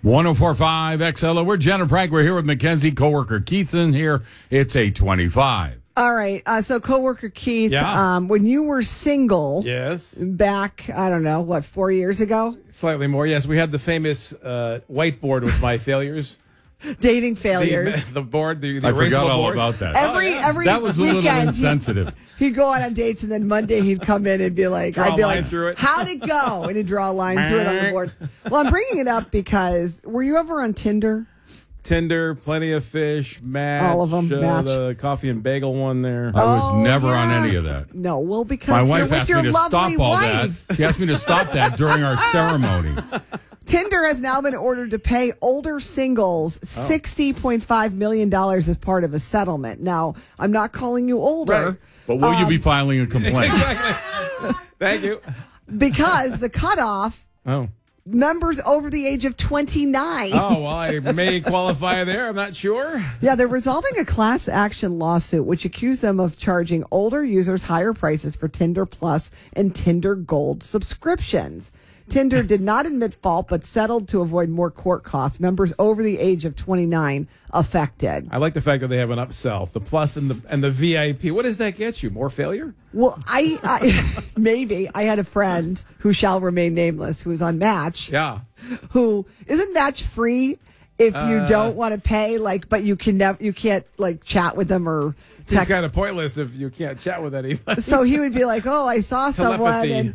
104.5 XLO. We're Jen and Frank. We're here with Mackenzie, coworker Keith's in here. It's 8:25. All right. So coworker Keith, Yeah. When you were single, Yes. back, I don't know, 4 years ago? Slightly more. Yes, we had the famous whiteboard with my failures. Dating failures. The board, the I erasable forgot all board. about that. Every That was a little weekend, insensitive. he'd go out on dates, and then Monday he'd come in and be like, Draw I'd be a line like, through it. how'd it go? And he'd draw a line through it on the board. Well, I'm bringing it up because, were you ever on Tinder? Tinder, Plenty of Fish, Match. All of them, Match. The coffee and bagel one there. I was never on yeah. any of that. No, well, because My you're wife with asked your me to stop lovely all wife. that. She asked me to stop that during our ceremony. Tinder has now been ordered to pay older singles $60.5 million as part of a settlement. Now, I'm not calling you older. Right. But will you be filing a complaint? Exactly. Thank you. Because the cutoff, Oh. members over the age of 29. Oh, well, I may qualify there. I'm not sure. Yeah, they're resolving a class action lawsuit which accused them of charging older users higher prices for Tinder Plus and Tinder Gold subscriptions. Tinder did not admit fault, but settled to avoid more court costs. Members over the age of 29 affected. I like the fact that they have an upsell, the plus and the VIP. What does that get you? More failure? Well, I maybe I had a friend who shall remain nameless who was on Match. Yeah. Who isn't Match free if you don't want to pay? Like, but you can't like chat with them or It's text. kind of pointless if you can't chat with anybody. So he would be like, "Oh, I saw someone, Telepathy.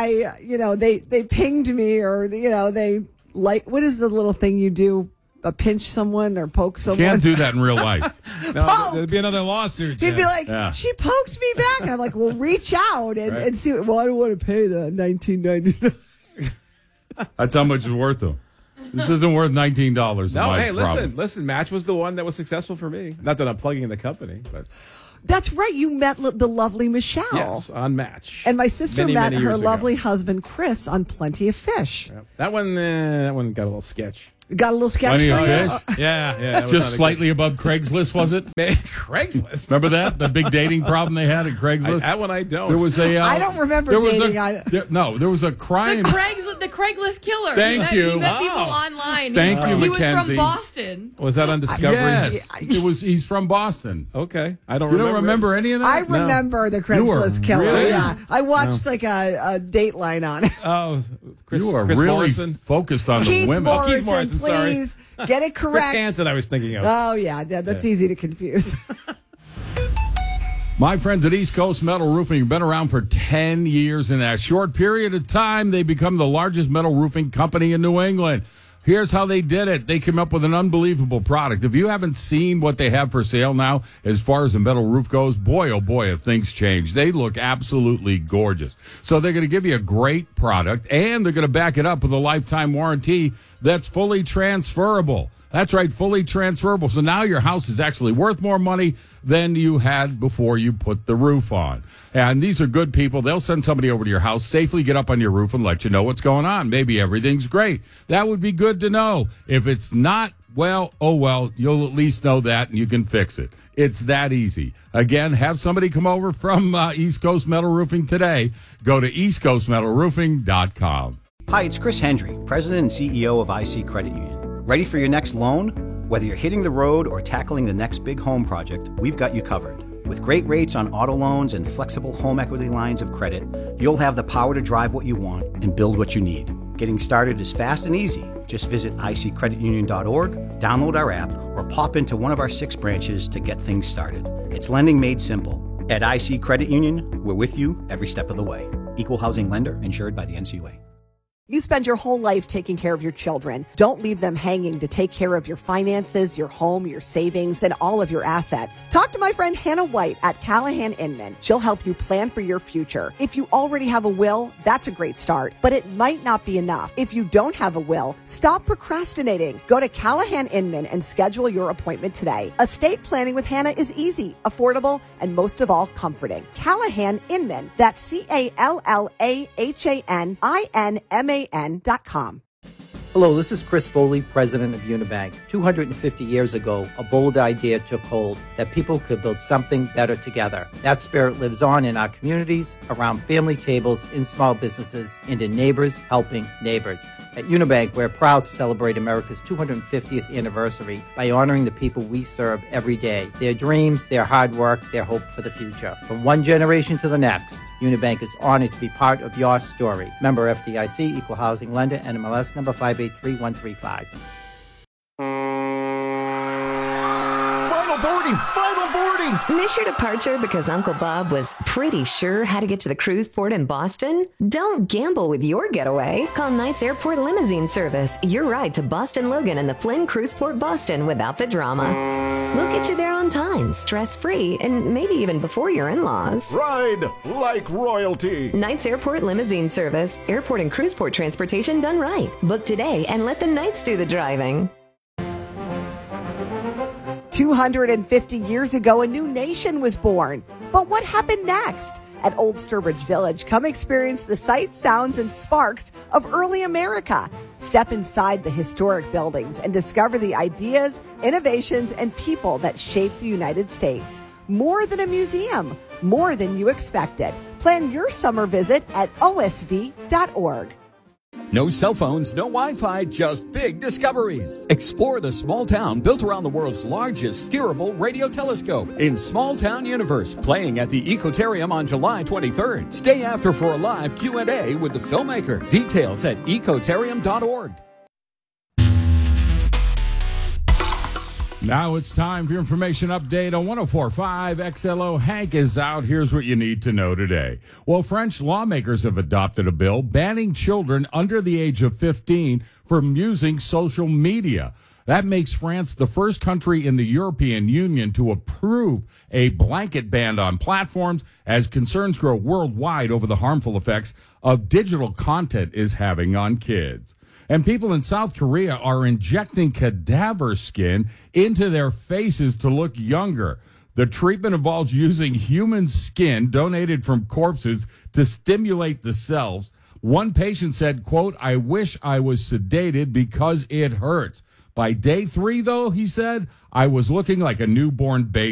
and they pinged me, or they like what is the little thing you do? Pinch someone or poke someone? Can't do that in real life. No, Poke. there'd be another lawsuit. He'd be Jen. like, Yeah. "She poked me back," and I'm like, "Well, reach out and, Right. and see." Well, I don't want to pay the $19.99. That's how much it's worth, though. This isn't worth $19. No, my hey, problem. listen. Match was the one that was successful for me. Not that I'm plugging in the company, but That's right. You met the lovely Michelle. yes, on Match. And my sister Many, met many her years ago. lovely husband, Chris, on Plenty of Fish. Yep. That one got a little sketch. Got a little sketch Plenty for of you? fish? Yeah. That was Just not a slightly above Craigslist, was it? good- Craigslist. Remember that? The big dating problem they had at Craigslist? That one I don't. There was a. I don't remember there was dating. there was a crime. The Craigslist killer. Thank you. He met people Oh. online. Thank you, He was Mackenzie. from Boston. Was that on Discovery? Yes, he's from Boston. Okay. I don't You remember. don't remember any of that? I remember the You were Craigslist killer. really- Yeah, I watched like a Dateline on it. Oh, Chris, You are Chris really Morrison. focused on the Keith women. Morrison, Keith Morrison, sorry. please get it Chris correct. Hansen I was thinking of. Oh yeah, that's easy to confuse. My friends at East Coast Metal Roofing have been around for 10 years. In that short period of time, they become the largest metal roofing company in New England. Here's how they did it. They came up with an unbelievable product. If you haven't seen what they have for sale now, as far as the metal roof goes, boy, oh boy, have things changed. They look absolutely gorgeous. So they're going to give you a great product, and they're going to back it up with a lifetime warranty that's fully transferable. That's right, fully transferable. So now your house is actually worth more money than you had before you put the roof on. And these are good people. They'll send somebody over to your house, safely get up on your roof and let you know what's going on. Maybe everything's great. That would be good to know. If it's not, well, oh well, you'll at least know that and you can fix it. It's that easy. Again, have somebody come over from East Coast Metal Roofing today. Go to eastcoastmetalroofing.com. Hi, it's Chris Hendry, President and CEO of IC Credit Union. Ready for your next loan? Whether you're hitting the road or tackling the next big home project, we've got you covered. With great rates on auto loans and flexible home equity lines of credit, you'll have the power to drive what you want and build what you need. Getting started is fast and easy. Just visit iccreditunion.org, download our app, or pop into one of our 6 branches to get things started. It's lending made simple. At IC Credit Union, we're with you every step of the way. Equal housing lender, insured by the NCUA. You spend your whole life taking care of your children. Don't leave them hanging to take care of your finances, your home, your savings, and all of your assets. Talk to my friend Hannah White at Callahan Inman. She'll help you plan for your future. If you already have a will, that's a great start, but it might not be enough. If you don't have a will, stop procrastinating. Go to Callahan Inman and schedule your appointment today. Estate planning with Hannah is easy, affordable, and most of all, comforting. Callahan Inman. That's CALLAHANINMAN.com. Hello, this is Chris Foley, president of Unibank. 250 years ago, a bold idea took hold that people could build something better together. That spirit lives on in our communities, around family tables, in small businesses, and in neighbors helping neighbors. At Unibank, we're proud to celebrate America's 250th anniversary by honoring the people we serve every day, their dreams, their hard work, their hope for the future. From one generation to the next, Unibank is honored to be part of your story. Member FDIC, Equal Housing Lender, NMLS number 583135. Final boarding! Miss your departure because Uncle Bob was pretty sure how to get to the cruise port in Boston? Don't gamble with your getaway. Call Knights Airport Limousine Service. Your ride to Boston Logan and the Flynn Cruise Port Boston without the drama. We'll get you there on time, stress-free, and maybe even before your in-laws. Ride like royalty! Knights Airport Limousine Service. Airport and cruise port transportation done right. Book today and let the Knights do the driving. 250 years ago, a new nation was born. But what happened next? At Old Sturbridge Village, come experience the sights, sounds, and sparks of early America. Step inside the historic buildings and discover the ideas, innovations, and people that shaped the United States. More than a museum, more than you expected. Plan your summer visit at osv.org. No cell phones, no Wi-Fi, just big discoveries. Explore the small town built around the world's largest steerable radio telescope in Small Town Universe, playing at the Ecotarium on July 23rd. Stay after for a live Q&A with the filmmaker. Details at ecotarium.org. Now it's time for your information update on 104.5 XLO. Hank is out. Here's what you need to know today. Well, French lawmakers have adopted a bill banning children under the age of 15 from using social media. That makes France the first country in the European Union to approve a blanket ban on platforms as concerns grow worldwide over the harmful effects of digital content is having on kids. And people in South Korea are injecting cadaver skin into their faces to look younger. The treatment involves using human skin donated from corpses to stimulate the cells. One patient said, quote, "I wish I was sedated because it hurts." By day 3, though, he said, "I was looking like a newborn baby."